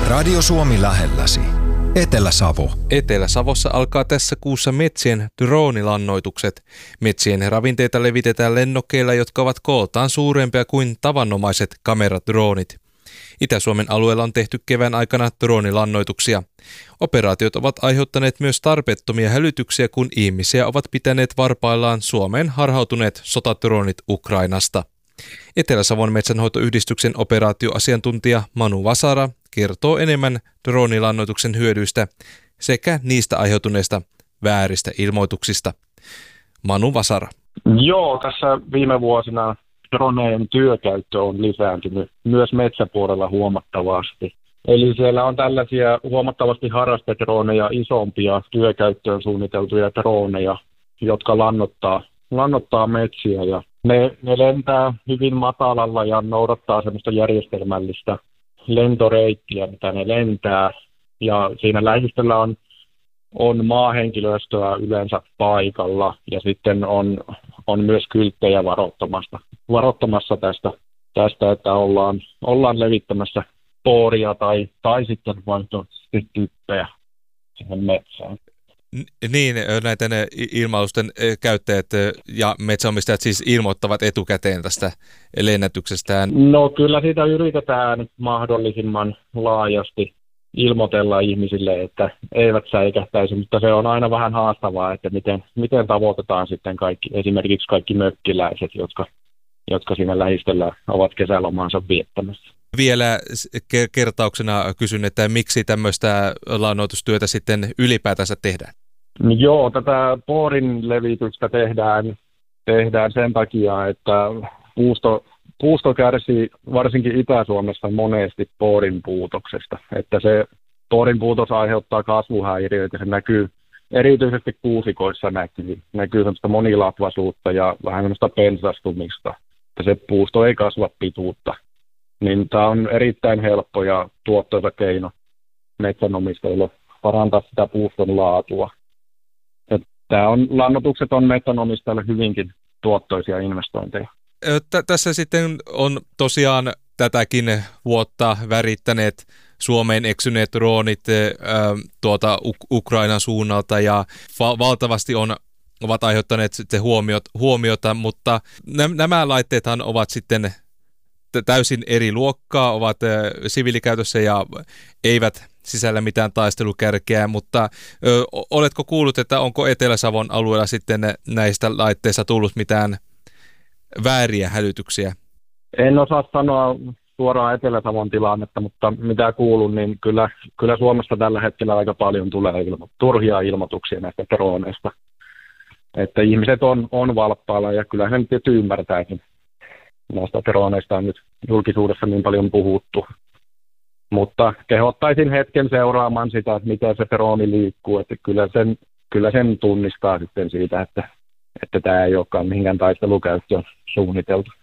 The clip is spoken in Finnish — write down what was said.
Radio Suomi lähelläsi. Etelä-Savo. Etelä-Savossa alkaa tässä kuussa metsien droonilannoitukset. Metsien ravinteita levitetään lennokeilla, jotka ovat kooltaan suurempia kuin tavanomaiset kameradroonit. Itä-Suomen alueella on tehty kevään aikana droonilannoituksia. Operaatiot ovat aiheuttaneet myös tarpeettomia hälytyksiä, kun ihmisiä ovat pitäneet varpaillaan Suomeen harhautuneet sotadroonit Ukrainasta. Etelä-Savon metsänhoitoyhdistyksen operaatioasiantuntija Manu Vasara kertoo enemmän droonilannoituksen hyödyistä sekä niistä aiheutuneista vääristä ilmoituksista. Manu Vasara. Joo, tässä viime vuosina droneen työkäyttö on lisääntynyt myös metsäpuolella huomattavasti. Eli siellä on tällaisia huomattavasti harrastedroneja, isompia työkäyttöön suunniteltuja droneja, jotka lannottaa metsiä. Ja ne lentää hyvin matalalla ja noudattaa semmoista järjestelmällistä lentoreittiä, mitä ne lentää. Ja siinä lähistöllä on maahenkilöstöä yleensä paikalla ja sitten on myös kylttejä varoittamassa tästä, että ollaan levittämässä pooria tai sitten vaihtoehtoisesti typpejä siihen metsään. Niin, näiden ilmailusten käyttäjät ja metsäomistajat siis ilmoittavat etukäteen tästä lennätyksestään? No kyllä siitä yritetään mahdollisimman laajasti ilmoitella ihmisille, että eivät säikähtäisi, mutta se on aina vähän haastavaa, että miten tavoitetaan sitten esimerkiksi kaikki mökkiläiset, jotka siinä lähistöllä ovat kesälomaansa viettämässä. Vielä kertauksena kysyn, että miksi tämmöistä lannoitustyötä sitten ylipäätänsä tehdään? Joo, tätä poorin levitystä tehdään sen takia, että puusto kärsii varsinkin Itä-Suomessa monesti poorin puutoksesta. Että se poorin puutos aiheuttaa kasvuhäiriöitä, se näkyy erityisesti kuusikoissa näkyy semmoista monilatvaisuutta ja vähän semmoista pensastumista, että se puusto ei kasva pituutta. Niin tämä on erittäin helppo ja tuottoisa keino metsänomistajille parantaa sitä puuston laatua. Lannoitukset on metsänomistajille hyvinkin tuottoisia investointeja. Tässä sitten on tosiaan tätäkin vuotta värittäneet Suomeen eksyneet droonit tuolta Ukrainan suunnalta ja valtavasti ovat aiheuttaneet sitten huomiota, mutta nämä laitteethan ovat sitten täysin eri luokkaa, ovat siviilikäytössä ja eivät sisällä mitään taistelukärkeä, mutta oletko kuullut, että onko Etelä-Savon alueella sitten näistä laitteista tullut mitään vääriä hälytyksiä? En osaa sanoa suoraan Etelä-Savon tilannetta, mutta mitä kuulun, niin kyllä Suomessa tällä hetkellä aika paljon tulee turhia ilmoituksia näistä droneista. Että ihmiset on valppaalla ja kyllä he nyt ymmärtääkin. Näistä droneista on nyt julkisuudessa niin paljon puhuttu. Mutta kehottaisin hetken seuraamaan sitä, että miten se drooni liikkuu. Että kyllä sen tunnistaa sitten siitä, että tämä ei olekaan mihinkään taistelukäyttöön suunniteltu.